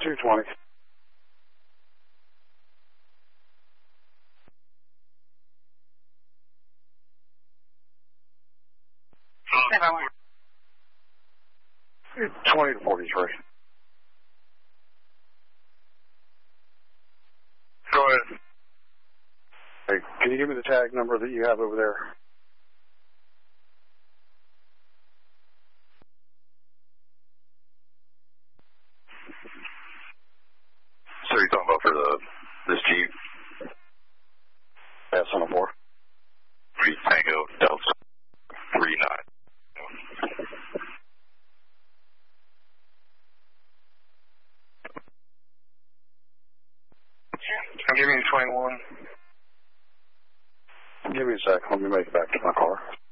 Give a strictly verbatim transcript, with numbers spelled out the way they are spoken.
two twenty. twenty to forty-three. Go ahead. Hey, can you give me the tag number that you have over there? So you're talking about for the this Jeep? S one oh four. Three Tango Delta three nine. Give me twenty-one. Give me a sec. Let me make it back to my car.